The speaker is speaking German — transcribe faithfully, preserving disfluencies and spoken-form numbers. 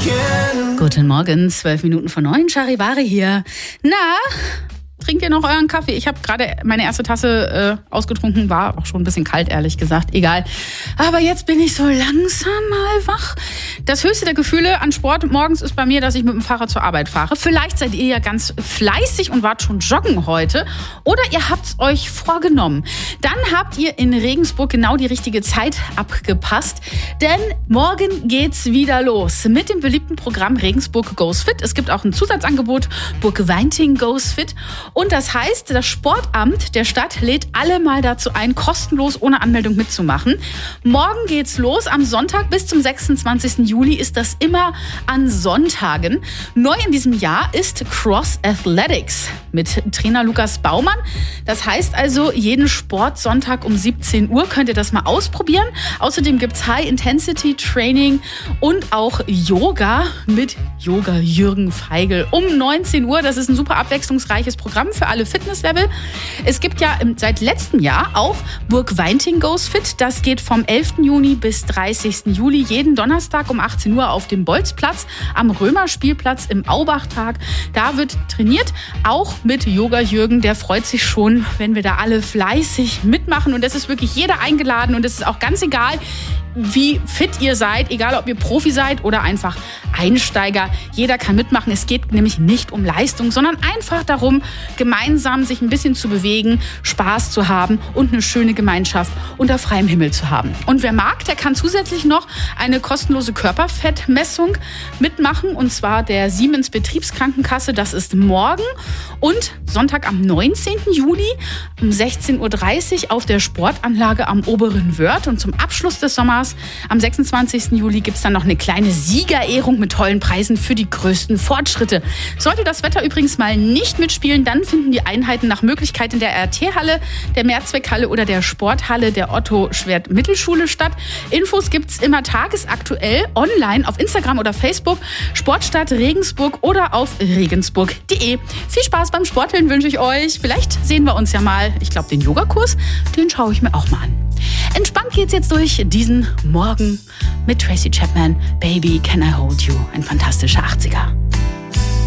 Guten Morgen, zwölf Minuten vor neun, Charivari hier. Na, trinkt ihr noch euren Kaffee? Ich habe gerade meine erste Tasse äh, ausgetrunken, war auch schon ein bisschen kalt, ehrlich gesagt. Egal. Aber jetzt bin ich so langsam mal wach. Das höchste der Gefühle an Sport morgens ist bei mir, dass ich mit dem Fahrrad zur Arbeit fahre. Vielleicht seid ihr ja ganz fleißig und wart schon joggen heute. Oder ihr habt es euch vorgenommen. Dann habt ihr in Regensburg genau die richtige Zeit abgepasst. Denn morgen geht's wieder los mit dem beliebten Programm Regensburg Goes Fit. Es gibt auch ein Zusatzangebot, Burg-Weinting Goes Fit. Und das heißt, das Sportamt der Stadt lädt alle mal dazu ein, kostenlos ohne Anmeldung mitzumachen. Morgen geht's los. Am Sonntag bis zum sechsundzwanzigsten Juli ist das immer an Sonntagen. Neu in diesem Jahr ist Cross Athletics mit Trainer Lukas Baumann. Das heißt also, jeden Sportsonntag um siebzehn Uhr könnt ihr das mal ausprobieren. Außerdem gibt's High-Intensity-Training und auch Yoga mit Yoga Jürgen Feigl um neunzehn Uhr. Das ist ein super abwechslungsreiches Programm für alle Fitnesslevel. Es gibt ja seit letztem Jahr auch Burg-Weinting Goes Fit. Das geht vom elften Juni bis dreißigsten Juli jeden Donnerstag um achtzehn Uhr auf dem Bolzplatz am Römerspielplatz im Aubachtag. Da wird trainiert, auch mit Yoga Jürgen. Der freut sich schon, wenn wir da alle fleißig mitmachen. Und es ist wirklich jeder eingeladen und es ist auch ganz egal, wie fit ihr seid, egal ob ihr Profi seid oder einfach Einsteiger. Jeder kann mitmachen. Es geht nämlich nicht um Leistung, sondern einfach darum, gemeinsam sich ein bisschen zu bewegen, Spaß zu haben und eine schöne Gemeinschaft unter freiem Himmel zu haben. Und wer mag, der kann zusätzlich noch eine kostenlose Körperfettmessung mitmachen, und zwar der Siemens Betriebskrankenkasse. Das ist morgen und Sonntag am neunzehnten Juli um sechzehn Uhr dreißig auf der Sportanlage am Oberen Wörth. Und zum Abschluss des Sommers am sechsundzwanzigsten Juli gibt es dann noch eine kleine Siegerehrung mit tollen Preisen für die größten Fortschritte. Sollte das Wetter übrigens mal nicht mitspielen, dann finden die Einheiten nach Möglichkeit in der R T-Halle, der Mehrzweckhalle oder der Sporthalle der Otto-Schwert-Mittelschule statt. Infos gibt's immer tagesaktuell online auf Instagram oder Facebook, Sportstadt Regensburg oder auf regensburg punkt de. Viel Spaß beim Sporteln wünsche ich euch. Vielleicht sehen wir uns ja mal. Ich glaube, den Yogakurs, den schaue ich mir auch mal an. Entspannt geht's jetzt durch diesen Morgen mit Tracy Chapman. Baby, can I hold you? Ein fantastischer achtziger.